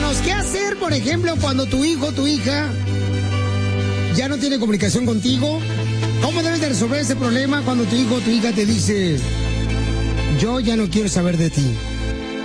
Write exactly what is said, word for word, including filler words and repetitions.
Paisanos, ¿qué hacer, por ejemplo, cuando tu hijo o tu hija ya no tiene comunicación contigo? ¿Cómo debes de resolver ese problema cuando tu hijo o tu hija te dice, yo ya no quiero saber de ti?